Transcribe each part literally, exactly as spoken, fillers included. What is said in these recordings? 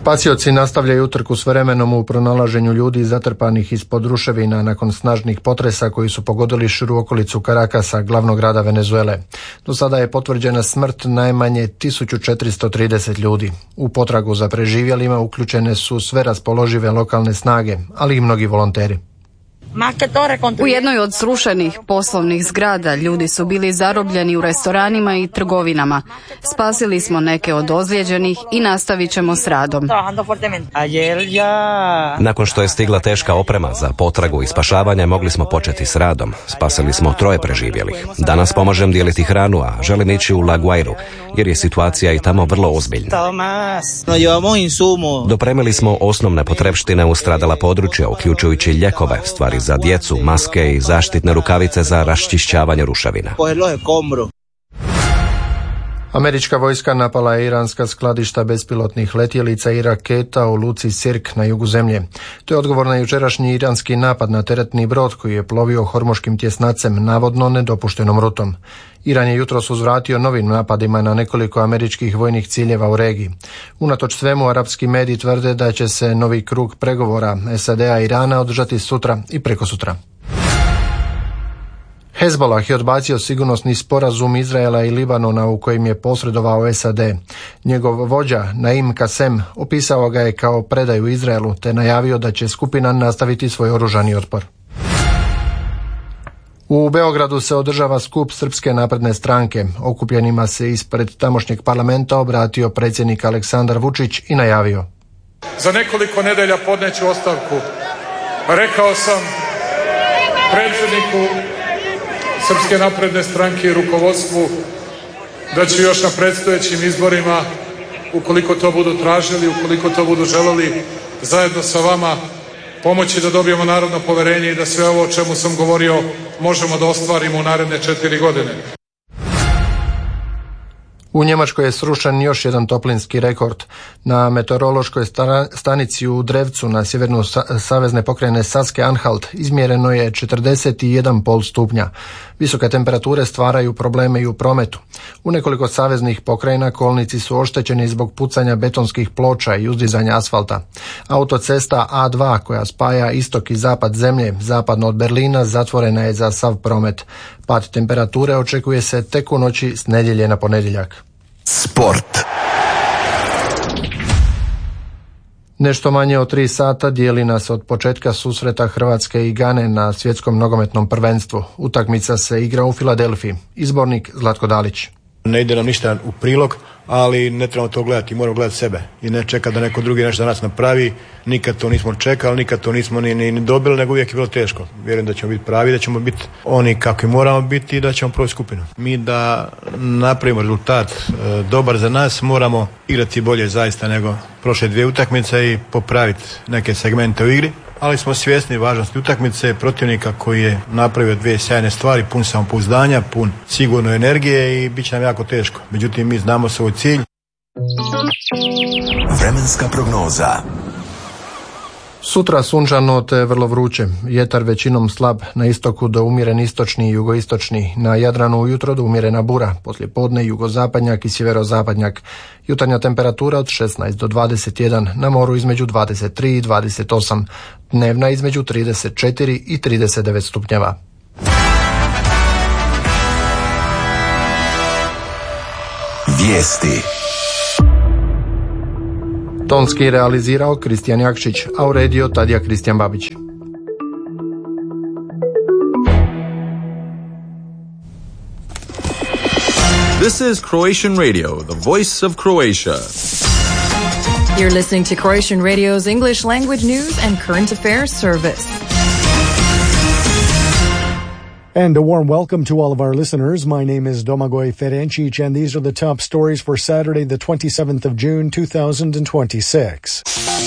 Spasioci nastavljaju utrku s vremenom u pronalaženju ljudi zatrpanih ispod ruševina nakon snažnih potresa koji su pogodili širu okolicu Karakasa, glavnog grada Venezuele. Do sada je potvrđena smrt najmanje tisuću četiristo trideset ljudi. U potragu za preživjelima uključene su sve raspoložive lokalne snage, ali i mnogi volonteri. U jednoj od srušenih poslovnih zgrada ljudi su bili zarobljeni u restoranima i trgovinama. Spasili smo neke od ozlijeđenih i nastavit ćemo s radom. Nakon što je stigla teška oprema za potragu i spašavanje, mogli smo početi s radom. Spasili smo troje preživjelih. Danas pomažem dijeliti hranu, a želim ići u La Guairu, jer je situacija i tamo vrlo ozbiljna. Dopremili smo osnovne potrepštine u stradala područja, uključujući ljekove, stvari za djecu, maske i zaštitne rukavice za raščišćavanje ruševina. Američka vojska napala je iranska skladišta bespilotnih letjelica i raketa u luci Sirk na jugu zemlje. To je odgovor na jučerašnji iranski napad na teretni brod koji je plovio hormuškim tjesnacem, navodno nedopuštenom rutom. Iran je jutros uzvratio novim napadima na nekoliko američkih vojnih ciljeva u regiji. Unatoč svemu, arapski mediji tvrde da će se novi krug pregovora S A D-a i Irana održati sutra i prekosutra. Hezbollah je odbacio sigurnosni sporazum Izraela i Libanona u kojem je posredovao S A D. Njegov vođa Naim Kasem opisao ga je kao predaju Izraelu te najavio da će skupina nastaviti svoj oružani otpor. U Beogradu se održava skup Srpske napredne stranke. Okupljenima se ispred tamošnjeg parlamenta obratio predsjednik Aleksandar Vučić i najavio: za nekoliko nedelja podneću ostavku. Rekao sam predsjedniku Srpske napredne stranke i rukovodstvu da ću još na predstojećim izborima, ukoliko to budu tražili, ukoliko to budu želeli, zajedno sa vama pomoći da dobijemo narodno poverenje i da sve ovo o čemu sam govorio možemo da ostvarimo u naredne četiri godine. U Njemačkoj je srušen još jedan toplinski rekord. Na meteorološkoj stanici u Drevcu na sjevernu savezne pokrajine Saske-Anhalt izmjereno je četrdeset jedan zarez pet stupnja. Visoke temperature stvaraju probleme i u prometu. U nekoliko saveznih pokrajina kolnici su oštećeni zbog pucanja betonskih ploča i uzdizanja asfalta. Autocesta A dva koja spaja istok i zapad zemlje, zapadno od Berlina, zatvorena je za sav promet. Pad temperature očekuje se tek u noći s nedjelje na ponedjeljak. Sport. Nešto manje od tri sata dijeli nas od početka susreta Hrvatske i Gane na svjetskom nogometnom prvenstvu. Utakmica se igra u Filadelfiji. Izbornik Zlatko Dalić. Ne ide nam ništa u prilog, ali ne trebamo to gledati, moramo gledati sebe i ne čekati da neko drugi nešto za nas napravi. Nikad to nismo čekali, nikad to nismo ni, ni, ni dobili, nego uvijek je bilo teško. Vjerujem da ćemo biti pravi, da ćemo biti oni kakvi moramo biti i da ćemo proći skupinu. Mi da napravimo rezultat e, dobar za nas, moramo igrati bolje zaista nego prošle dvije utakmice i popraviti neke segmente u igri. Ali smo svjesni važnosti utakmice, protivnika koji je napravio dvije sjajne stvari, pun samopouzdanja, pun sigurno energije i bit će nam jako teško. Međutim, mi znamo svoj cilj. Vremenska prognoza. Sutra sunčano te vrlo vruće. Vjetar većinom slab, na istoku do umjeren istočni i jugoistočni. Na Jadranu ujutro do umjerena bura, poslije podne jugozapadnjak i sjeverozapadnjak. Jutarnja temperatura od šesnaest do dvadeset jedan, na moru između dvadeset tri i dvadeset osam. Dnevna između trideset četiri i trideset devet stupnjeva. Vijesti. Tonski realizirao Kristijan Jakšić, a uredio Tadija Kristijan Babić. This is Croatian Radio, the voice of Croatia. You're listening to Croatian Radio's English language news and current affairs service. And a warm welcome to all of our listeners. My name is Domagoj Ferencic, and these are the top stories for Saturday, the twenty-seventh of June, two thousand twenty-six.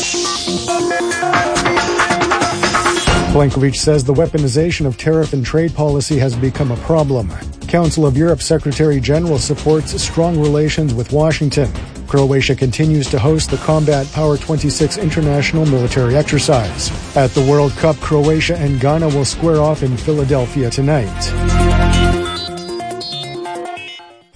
Plenković says the weaponization of tariff and trade policy has become a problem. Council of Europe Secretary General supports strong relations with Washington. Croatia continues to host the Combat Power twenty-six international military exercise. At the World Cup, Croatia and Ghana will square off in Philadelphia tonight.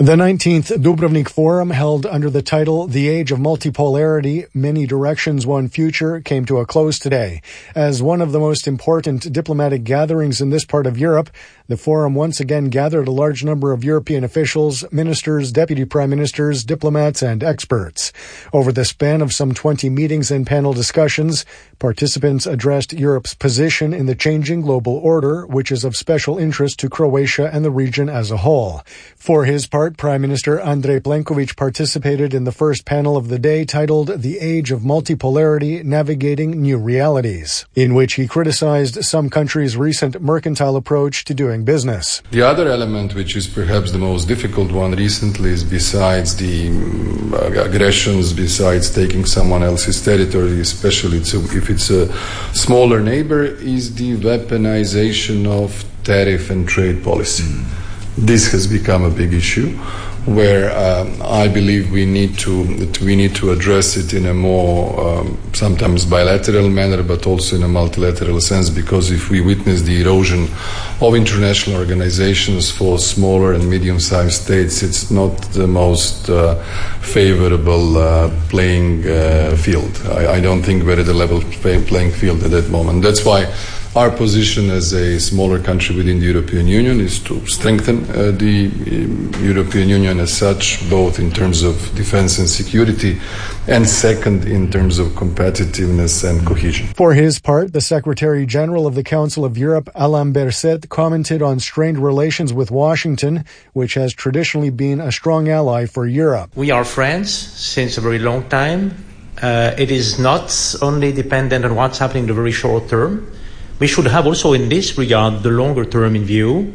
The nineteenth Dubrovnik Forum, held under the title The Age of Multipolarity, Many Directions, One Future, came to a close today. As one of the most important diplomatic gatherings in this part of Europe, the forum once again gathered a large number of European officials, ministers, deputy prime ministers, diplomats, and experts. Over the span of some twenty meetings and panel discussions, participants addressed Europe's position in the changing global order, which is of special interest to Croatia and the region as a whole. For his part, Prime Minister Andrej Plenković participated in the first panel of the day, titled The Age of Multipolarity, Navigating New Realities, in which he criticized some countries' recent mercantile approach to doing business. The other element, which is perhaps the most difficult one recently, is besides the um, aggressions, besides taking someone else's territory, especially if it's a smaller neighbor, is the weaponization of tariff and trade policy. Mm. This has become a big issue, where um, I believe we need to we need to address it in a more um, sometimes bilateral manner, but also in a multilateral sense. Because if we witness the erosion of international organizations for smaller and medium-sized states, it's not the most uh, favorable uh, playing uh, field. I, I don't think we're at a level playing field at that moment. That's why our position as a smaller country within the European Union is to strengthen uh, the uh, European Union as such, both in terms of defense and security, and second, in terms of competitiveness and cohesion. For his part, the Secretary General of the Council of Europe, Alain Berset, commented on strained relations with Washington, which has traditionally been a strong ally for Europe. We are friends since a very long time. Uh, it is not only dependent on what's happening in the very short term. We should have also in this regard the longer term in view,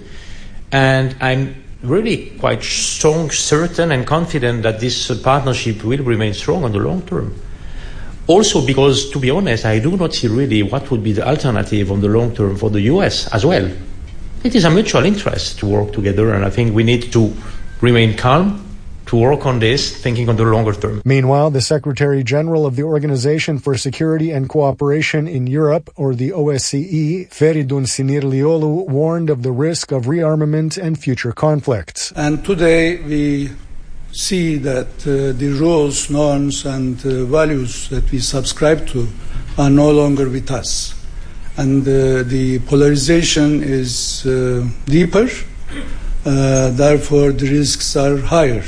and I'm really quite strong, certain and confident that this uh, partnership will remain strong on the long term. Also because, to be honest, I do not see really what would be the alternative on the long term for the U S as well. It is a mutual interest to work together, and I think we need to remain calm, to work on this, thinking on the longer term. Meanwhile, the Secretary General of the Organization for Security and Cooperation in Europe, or the O S C E, Feridun Sinirlioglu, warned of the risk of rearmament and future conflicts. And today we see that uh, the rules, norms and uh, values that we subscribe to are no longer with us. And uh, the polarization is uh, deeper, uh, therefore the risks are higher.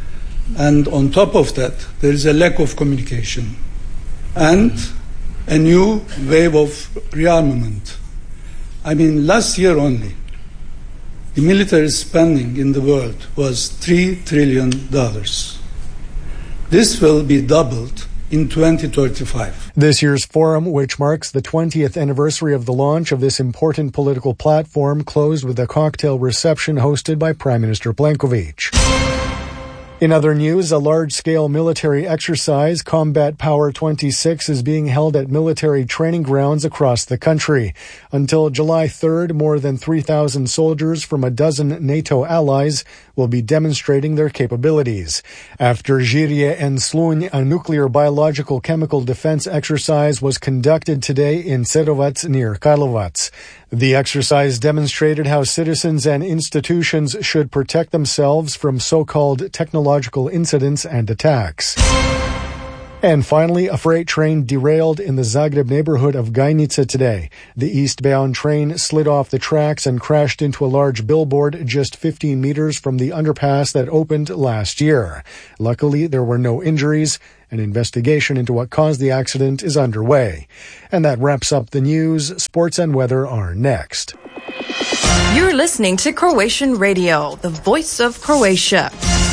And on top of that, there is a lack of communication and a new wave of rearmament. I mean, last year only, the military spending in the world was three trillion dollars. This will be doubled in twenty thirty-five. This year's forum, which marks the twentieth anniversary of the launch of this important political platform, closed with a cocktail reception hosted by Prime Minister Plenković. In other news, a large-scale military exercise, Combat Power twenty-six, is being held at military training grounds across the country. Until July third, more than three thousand soldiers from a dozen NATO allies will be demonstrating their capabilities. After Žirje and Slunj, a nuclear biological chemical defense exercise was conducted today in Cerovac near Karlovac. The exercise demonstrated how citizens and institutions should protect themselves from so-called technological incidents and attacks. And finally, a freight train derailed in the Zagreb neighborhood of Gajnica today. The eastbound train slid off the tracks and crashed into a large billboard just fifteen meters from the underpass that opened last year. Luckily, there were no injuries. An investigation into what caused the accident is underway. And that wraps up the news. Sports and weather are next. You're listening to Croatian Radio, the voice of Croatia.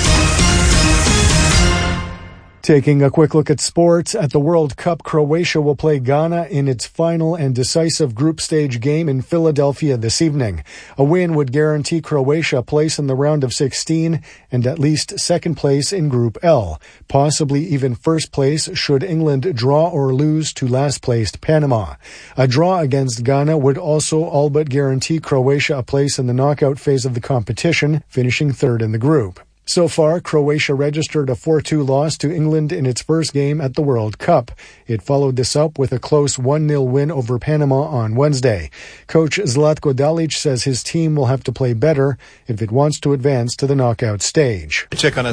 Taking a quick look at sports, at the World Cup, Croatia will play Ghana in its final and decisive group stage game in Philadelphia this evening. A win would guarantee Croatia a place in the round of sixteen and at least second place in Group L, possibly even first place should England draw or lose to last-placed Panama. A draw against Ghana would also all but guarantee Croatia a place in the knockout phase of the competition, finishing third in the group. So far, Croatia registered a four two loss to England in its first game at the World Cup. It followed this up with a close one nil win over Panama on Wednesday. Coach Zlatko Dalic says his team will have to play better if it wants to advance to the knockout stage.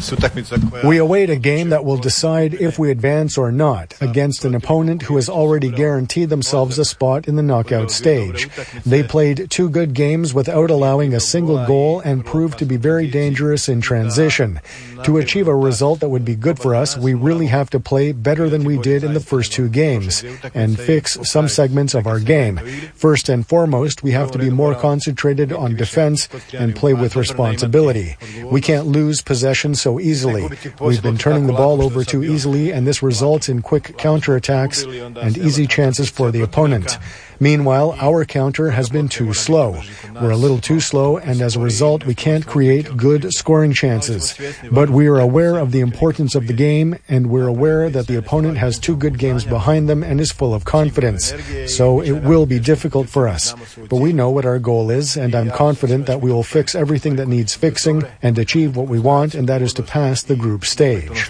We await a game that will decide if we advance or not, against an opponent who has already guaranteed themselves a spot in the knockout stage. They played two good games without allowing a single goal and proved to be very dangerous in transition. To achieve a result that would be good for us, we really have to play better than we did in the first two games and fix some segments of our game. First and foremost, we have to be more concentrated on defense and play with responsibility. We can't lose possession so easily. We've been turning the ball over too easily, and this results in quick counterattacks and easy chances for the opponent. Meanwhile, our counter has been too slow. We're a little too slow, and as a result, we can't create good scoring chances. But we are aware of the importance of the game, and we're aware that the opponent has two good games behind them and is full of confidence. So it will be difficult for us. But we know what our goal is, and I'm confident that we will fix everything that needs fixing and achieve what we want, and that is to pass the group stage.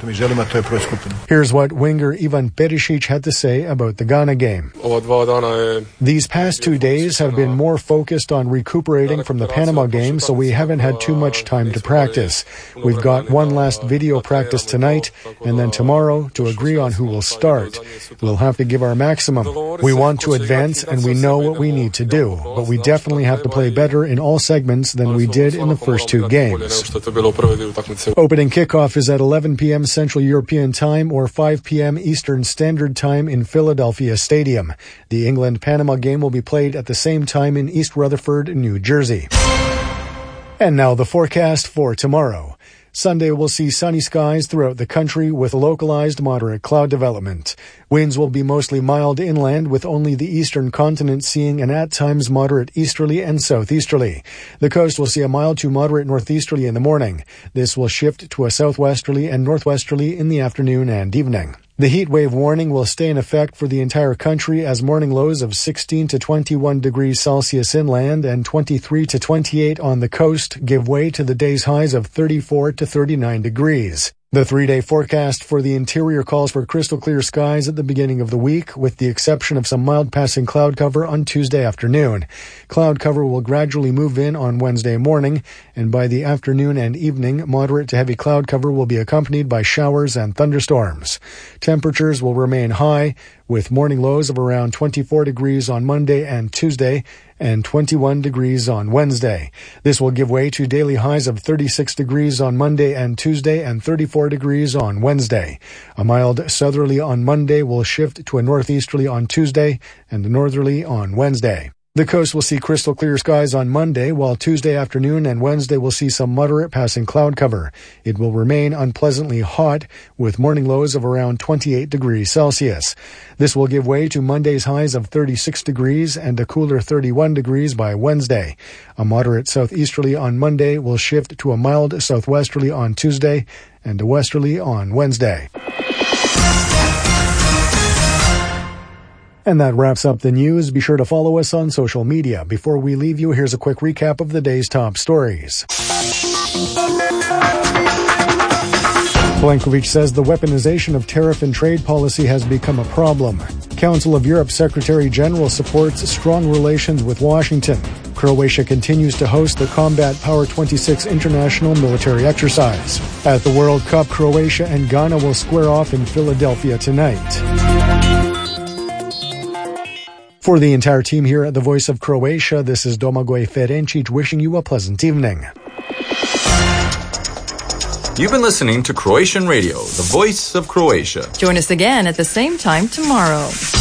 Here's what winger Ivan Perisic had to say about the Ghana game. These past two days have been more focused on recuperating from the Panama game, so we haven't had too much time to practice. We've got one last video practice tonight, and then tomorrow to agree on who will start. We'll have to give our maximum. We want to advance, and we know what we need to do, but we definitely have to play better in all segments than we did in the first two games. Opening kickoff is at eleven p.m. Central European Time or five p.m. Eastern Standard Time in Philadelphia Stadium. The England-Panama game will be played at the same time in East Rutherford, New Jersey. And now the forecast for tomorrow. Sunday will see sunny skies throughout the country with localized moderate cloud development. Winds will be mostly mild inland, with only the eastern continent seeing an at times moderate easterly and southeasterly. The coast will see a mild to moderate northeasterly in the morning. This will shift to a southwesterly and northwesterly in the afternoon and evening. The heat wave warning will stay in effect for the entire country as morning lows of sixteen to twenty-one degrees Celsius inland and twenty-three to twenty-eight on the coast give way to the day's highs of thirty-four to thirty-nine degrees. The three-day forecast for the interior calls for crystal clear skies at the beginning of the week, with the exception of some mild passing cloud cover on Tuesday afternoon. Cloud cover will gradually move in on Wednesday morning, and by the afternoon and evening, moderate to heavy cloud cover will be accompanied by showers and thunderstorms. Temperatures will remain high, with morning lows of around twenty-four degrees on Monday and Tuesday, and twenty-one degrees on Wednesday. This will give way to daily highs of thirty-six degrees on Monday and Tuesday and thirty-four degrees on Wednesday. A mild southerly on Monday will shift to a northeasterly on Tuesday and a northerly on Wednesday. The coast will see crystal clear skies on Monday, while Tuesday afternoon and Wednesday will see some moderate passing cloud cover. It will remain unpleasantly hot, with morning lows of around twenty-eight degrees Celsius. This will give way to Monday's highs of thirty-six degrees and a cooler thirty-one degrees by Wednesday. A moderate southeasterly on Monday will shift to a mild southwesterly on Tuesday and a westerly on Wednesday. And that wraps up the news. Be sure to follow us on social media. Before we leave you, here's a quick recap of the day's top stories. Plenković says the weaponization of tariff and trade policy has become a problem. Council of Europe Secretary General supports strong relations with Washington. Croatia continues to host the Combat Power twenty-six international military exercise. At the World Cup, Croatia and Ghana will square off in Philadelphia tonight. For the entire team here at the Voice of Croatia, this is Domagoj Ferencic wishing you a pleasant evening. You've been listening to Croatian Radio, the Voice of Croatia. Join us again at the same time tomorrow.